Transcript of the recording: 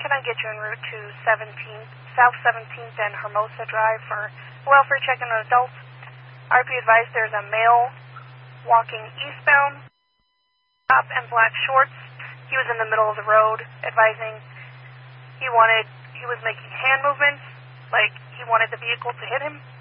can I get you en route to 17th, South 17th and Hermosa Drive for welfare check on adults? RP advised there's a male walking eastbound, top and black shorts. He was in the middle of the road, advising he was making hand movements, like he wanted the vehicle to hit him.